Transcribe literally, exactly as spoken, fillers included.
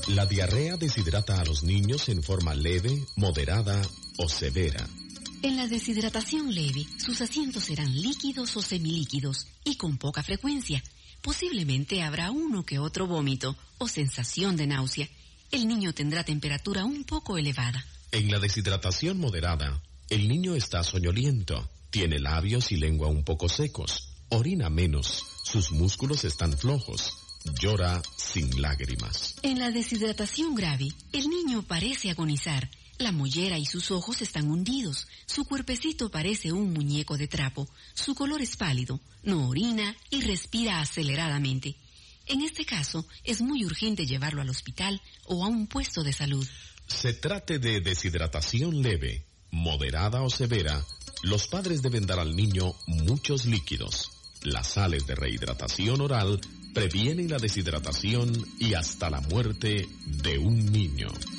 La diarrea deshidrata a los niños en forma leve, moderada o severa. En la deshidratación leve, sus asientos serán líquidos o semilíquidos y con poca frecuencia. Posiblemente habrá uno que otro vómito o sensación de náusea. El niño tendrá temperatura un poco elevada. En la deshidratación moderada, el niño está soñoliento, tiene labios y lengua un poco secos, orina menos, sus músculos están flojos, llora sin lágrimas. En la deshidratación grave, el niño parece agonizar. La mollera y sus ojos están hundidos, su cuerpecito parece un muñeco de trapo, su color es pálido, no orina y respira aceleradamente. En este caso, es muy urgente llevarlo al hospital o a un puesto de salud. Se trate de deshidratación leve, moderada o severa, los padres deben dar al niño muchos líquidos. Las sales de rehidratación oral previenen la deshidratación y hasta la muerte de un niño.